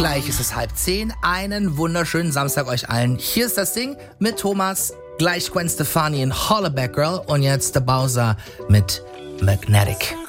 Gleich ist es 9:30. Einen wunderschönen Samstag euch allen. Hier ist das Ding mit Thomas, gleich Gwen Stefani in Hollaback Girl und jetzt der Bowser mit Magnetic.